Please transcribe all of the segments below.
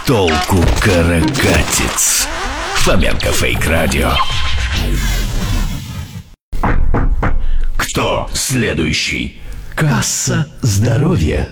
толку каракатиц. Фоменко Фейк Радио. Кто следующий? Касса здоровья.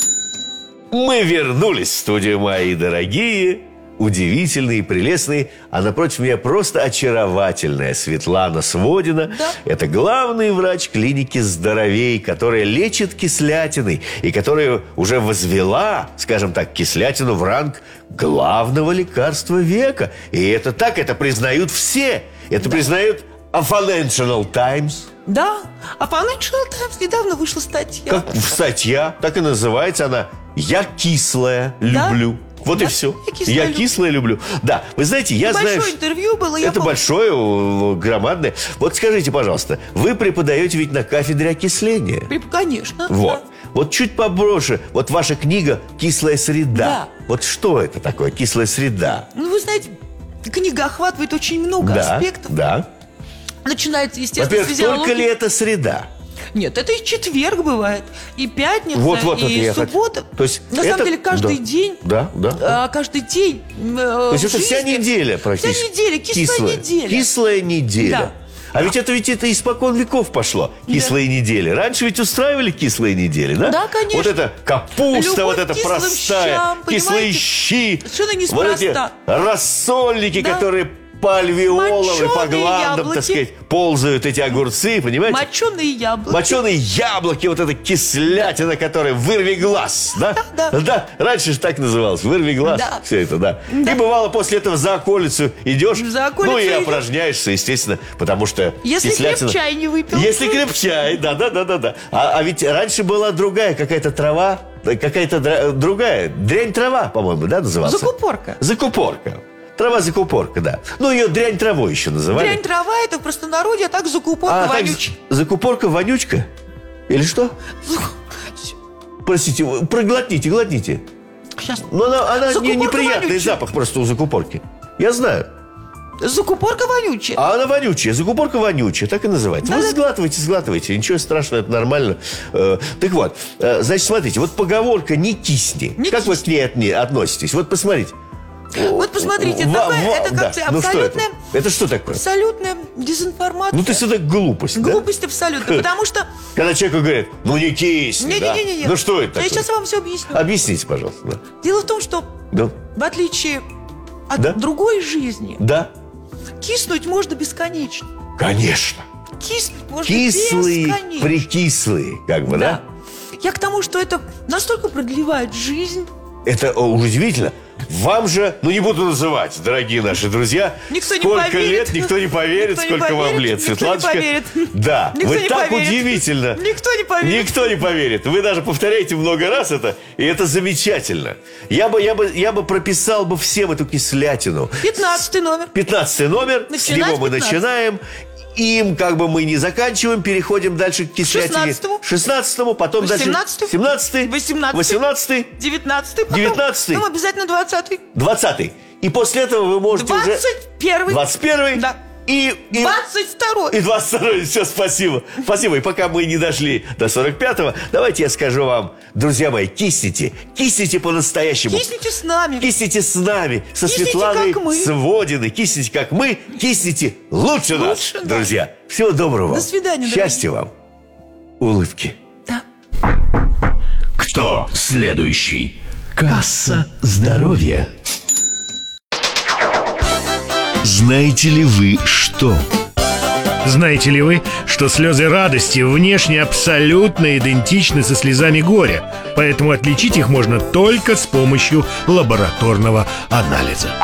Мы вернулись в студию, мои дорогие, удивительные, прелестные, а напротив меня просто очаровательная Светлана Сводина. Да. Это главный врач клиники «Здоровей», которая лечит кислятиной и которая уже возвела, скажем так, кислятину в ранг главного лекарства века. И это так, это признают все. Это признают Financial Times. Да, а Financial Times недавно вышла статья. Как статья, так и называется она «Я кислая люблю». Вот Да, и все. я кислая Кислое люблю. Да, вы знаете, я знаю... Большое интервью было. Я Это помню. большое, громадное. Вот скажите, пожалуйста, вы преподаете ведь на кафедре окисления? Конечно. Вот. Да. Вот чуть побольше. Вот ваша книга «Кислая среда». Да. Вот что это такое, кислая среда? Ну, вы знаете, книга охватывает очень много Да, аспектов. да. Начинается, естественно, с Во-первых, физиологии. только ли это среда? Нет, это и четверг бывает, и пятница, Вот это и я суббота. То есть на это- самом деле каждый да. день. Да. Каждый день. То есть это вся неделя практически. Вся неделя, кислая неделя. Кислая неделя. Да. А ведь это испокон веков пошло, кислые недели. Раньше ведь устраивали кислые недели, да? Да, конечно. Вот это капуста, Любовь вот эта к кислым простая, щам, кислые понимаете? щи. Совершенно Вот эти неспроста. рассольники, Да. которые по альвеолам и по Моченые гландам, яблоки. так сказать, ползают эти огурцы, понимаете? Моченые яблоки. Моченые яблоки, вот эта кислятина, которая вырви глаз, да? Да. Раньше же так называлось, вырви глаз, Да. все это, да. Да. И бывало после этого за околицу идешь, За околицу ну и идешь. упражняешься, естественно, потому что Если кислятина... крепчай не выпил. Если крепчай, да. А ведь раньше была другая какая-то трава, какая-то другая, дрянь трава, по-моему, да, называлась? Закупорка. Закупорка. Трава закупорка, да. Ну, ее дрянь травой еще называли. Дрянь трава, это в простонародье, а так закупорка так вонючая. закупорка вонючка? Или что? Простите, глотните. Сейчас. Но она Закупорка неприятный вонючая. запах просто у закупорки. Я знаю. Закупорка вонючая. А она вонючая, закупорка вонючая, так и называется. Вы сглатывайте, ничего страшного, это нормально. Так вот, значит, смотрите, вот поговорка «не кисни». Не Как вы кисни. к ней относитесь? Вот посмотрите. Вот посмотрите, это как Ну что это? абсолютная, Это что такое? абсолютная дезинформация. Ну, то есть это глупость, да? Глупость абсолютно, потому что... Когда человеку говорят, ну не кисни, да? Не-не-не. Ну что это Я такое? сейчас вам все объясню. Объясните, пожалуйста. Да. Дело в том, что Да. в отличие от Да. другой жизни, Да? киснуть можно бесконечно. Конечно. Киснуть можно Кислые, бесконечно. прикислые, как бы, да? Я к тому, что это настолько продлевает жизнь. Это удивительно. Вам же, ну не буду называть, дорогие наши друзья, Никто не сколько поверит. лет, никто не поверит, Никто не сколько вам поверит, лет, никто не Светланочка. поверит. Да, Никто вы не так поверит. удивительно. Никто не поверит. Никто не поверит. Вы даже повторяете много раз это, и это замечательно. Я бы прописал бы всем эту кислятину. 15 номер. 15 номер, с Начинать него мы 15. начинаем. Им как бы мы не заканчиваем, переходим дальше к кислятине. 16-му. Потом 18-й. дальше 17-й, 18-й. 18-й, 19-й. 19-й. Потом обязательно 20-й. 20-й. И после этого вы можете уже... 21-й. 21-й. Да. И 22-й. 22-й. Все, спасибо. Спасибо. И пока мы не дошли до 45-го, давайте я скажу вам, друзья мои, кисните. Кисните по-настоящему. Кисните с нами. Кисните с нами, со Кисните, Светланой как мы. Сводиной. Кисните, как мы. Кисните лучше нас, Лучше нас. друзья. Всего доброго вам. До свидания, Счастья вам. Улыбки. Да. Кто следующий? Касса здоровья. Знаете ли вы что? Знаете ли вы, что слезы радости внешне абсолютно идентичны со слезами горя, поэтому отличить их можно только с помощью лабораторного анализа.